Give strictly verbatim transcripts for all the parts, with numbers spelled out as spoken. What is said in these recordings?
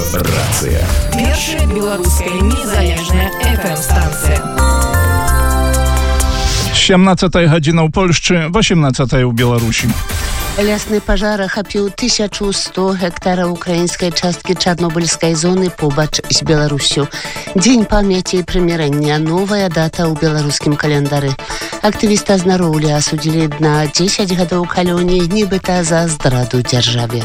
Радыё-рацыя. Першая беларуская незалежная эф эм-станцыя. сямнадцатая гадзіна ў Польшчы, восемнадцатая ў Беларусі. Лясны пажар ахапіў тысячу сто гектараў украінскай часткі чарнобыльскай зоны побач з Беларусю. Дзень памяці і прымірэння, новая дата ў беларускім календары. Актывіста з Нароўля асудзілі на дзесяць гадоў калоніі, нібыта за здраду дзяржаве.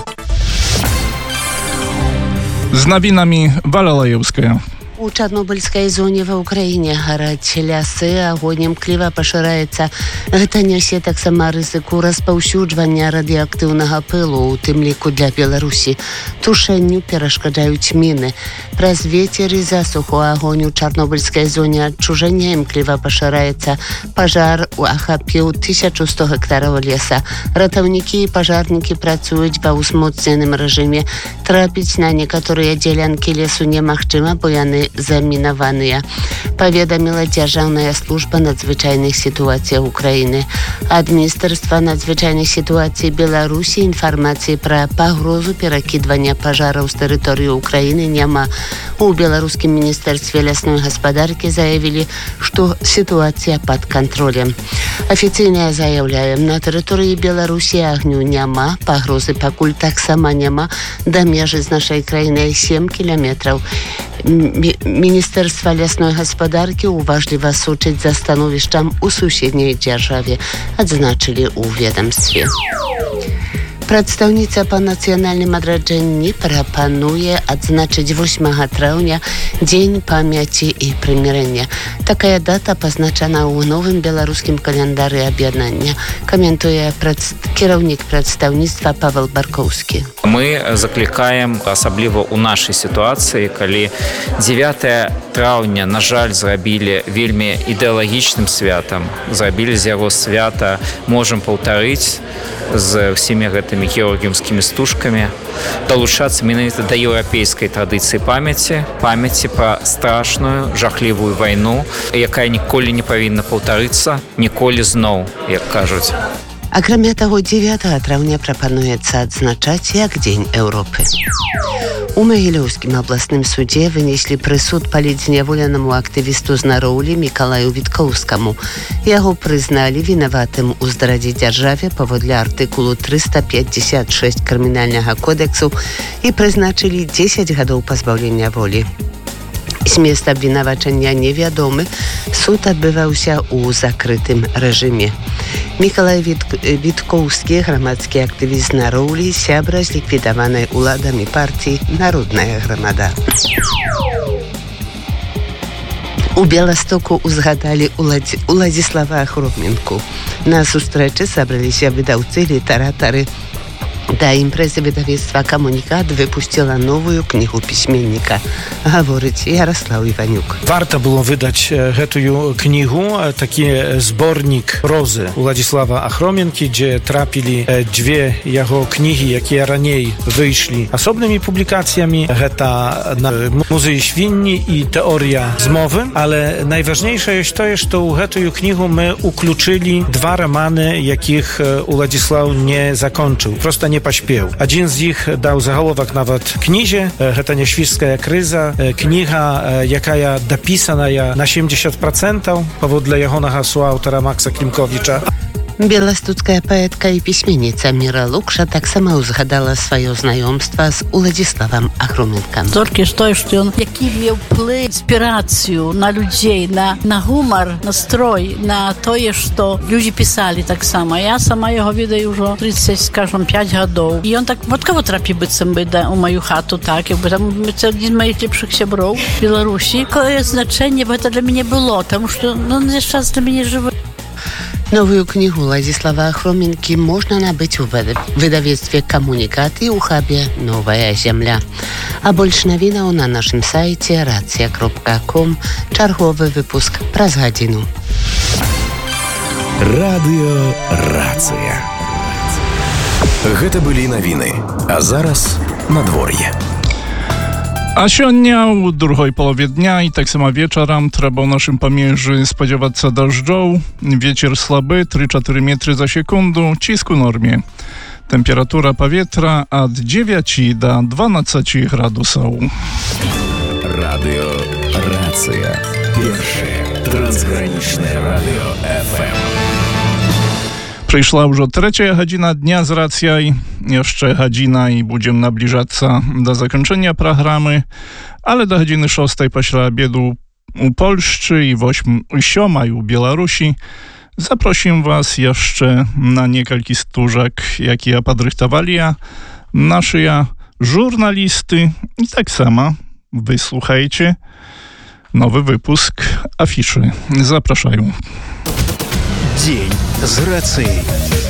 З навінамі Валалаевская. У чарнобыльскай зоне ва ўкраіне гараць лясы, агонь імкліва пашыраецца. Гэта нясе таксама рызыку распаўсюджвання радыеактыўнага пылу, у тым ліку для Беларусі. Тушэнню перашкаджаюць міны. Праз вецер і засуху агонь у чарнобыльскай зоне адчужэння імкліва пашыраецца. Пажар ахапіў тысячу сто гектараў леса. Ратаўнікі і пажарнікі працуюць ва ўзмоцненым рэжыме. Трапіць на некаторыя дзялянкі лесу немагчыма, бо яны замінаваныя, паведаміла дзяржаўная служба надзвычайных сітуацый Украіны. Ад Міністэрства надзвычайных сітуацый Беларусі інфармацыі пра пагрозу перакідвання пажараў з тэрыторыі Украіны няма. У беларускім міністэрстве лясной гаспадаркі заявілі, што сітуацыя пад кантролем. Афіцыйна заяўляем, на тэрыторыі Беларусі агню няма, пагрозы пакуль таксама няма, да межы з нашай краінай сем кіламетраў. Міністэрства лясной гаспадаркі уважліва сочыць за становішчам у суседняй дзяржаве, адзначылі ў ведамстве. Прадстаўніца па нацыянальным адраджэнні прапануе адзначыць восьмага траўня дзень памяці і прымірэння. Такая дата пазначана ў новым беларускім календары аб'яднання, каментуе прадст... кіраўнік прадстаўніцтва Павел Баркоўскі. Мы заклікаем, асабліва ў нашай сітуацыі, калі дзевятага траўня, на жаль, зрабілі вельмі ідэалагічным святам, зрабілі з яго свята, можам паўтарыць з ўсімі гэтымі георгіўскімі стужкамі, далучацца менавіта да еўрапейскай традыцыі памяці, памяці пра страшную, жахлівую вайну, якая ніколі не павінна паўтарыцца, ніколі зноў, як кажуць. Акрамя таго, дзевятага траўня прапануецца адзначаць як Дзень Еўропы. У Магілёўскім абласным судзе вынеслі прысуд палітзняволенаму актывісту з Нароўлі Мікалаю Віткоўскаму. Яго прызналі вінаватым у здрадзе дзяржаве паводле артыкулу трыста пятьдесят шесть крымінальнага кодэксу і прызначылі дзесяць гадоў пазбаўлення волі. Змест абвінавачання невядомы, суд адбываўся ў закрытым рэжыме. Мікалай Віткоўскі, грамадскі актывіст Нароўлі, сябра з ліквідаванай уладамі партіі «Народная грамада». У Беластоку узгадалі Уладзіслава Ахроменку. На сустрэчы сабраліся выдаўцы, літаратары. Да імпрэзы выдавецтва «Камунікат» выпусціла новую кнігу пісьменніка, гаворыць Ярослаў Іванюк. Варта было выдаць гэтую кнігу, такі зборнік прозы Уладзіслава Ахроменкі, дзе трапілі дзве яго кнігі, якія раней выйшлі асобнымі публікацыямі. Гэта «Музеі свінні» і «Тэорыя змовы». Але найважнейшае jest тое, што ў гэтую кнігу мы уключылі два раманы, якіх Уладзіслаў не закончыў. Проста не паспеў. Адзін з іх даў загаловак нават кнізе, гэта «Няшвіжская крыза», кніга, якая дапісаная на сямдзесят процентаў паводле ягонага суаўтара Макса Клімковіча. Беластуцкая паэтка і пісьменніца Міра Лукша таксама ўзгадала сваё знаёмства з Уладзіславам Ахроменкам. Толькі ж тое, што ён які меў плэй, інспірацыю на людзей, на, на гумар, настрой, на тое, што людзі пісалі таксама. Я сама яго ведаю ўжо тридцать, скажем, пять гадоў. І ён так вадкава трапіў быццам бы да, у маю хату, так, як бы там адзін з маіх лепшых сяброў Беларусі. Якое значэнне гэта для мяне было, таму што ну, он час для мяне жывы. Новую кнігу Уладзіслава Ахроменкі можна набыць у выдавецтве «Камунікат» і ў хабе «Новая зямля». А больш навінаў на нашым сайце рацыя кропка ком. Чарговы выпуск праз гадзіну. Радыё-рацыя. Гэта былі навіны. А зараз надвор'е. А сёння ў другой палове дня і таксама вечарам трэба ў нашым памежжы спадзявацца дажджоў. Вецер слабы, три-чатыры метры за секунду, ціск у норме. Temperatura powietrza od dziewięciu do dwunastu gradusów. Radio Racja. Pierwsze transgraniczne radio F M. Przyszła już trzecia godzina dnia z racjaj. Jeszcze godzina i będziemy nabliżać się do zakończenia programy, ale do godziny szóstej pośle obiedu u Polszczy i siódmej u Białorusi zaprosimy was jeszcze na niekalki stużek, jakie podrychtowali nasi żurnalisty i tak samo wysłuchajcie nowy wypusk afiszy. Zapraszają. Dzień z racji.